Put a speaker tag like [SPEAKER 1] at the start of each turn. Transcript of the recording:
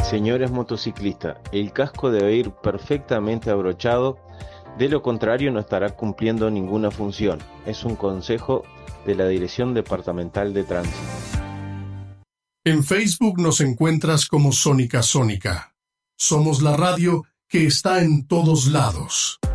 [SPEAKER 1] Señores motociclistas, el casco debe ir perfectamente abrochado, de lo contrario no estará cumpliendo ninguna función. Es un consejo de la Dirección Departamental de Tránsito.
[SPEAKER 2] En Facebook nos encuentras como Sónica Sónica. Somos la radio que está en todos lados.